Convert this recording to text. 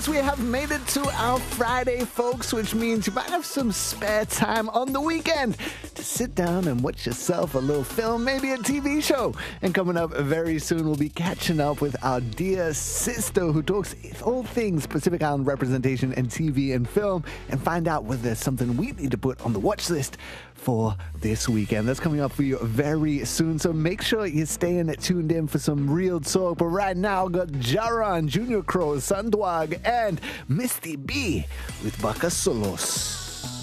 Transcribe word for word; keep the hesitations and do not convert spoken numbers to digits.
we have made it to our Friday, folks, which means you might have some spare time on the weekend to sit down and watch yourself a little film, maybe a T V show. And coming up very soon, we'll be catching up with our dear sister who talks all things Pacific Island representation in T V and film and find out whether there's something we need to put on the watch list for this weekend. That's coming up for you very soon, so make sure you're staying tuned in for some real talk. But right now, I've got Jaron, Junior Crow, Sandwag, and Misty B with Baka Solos.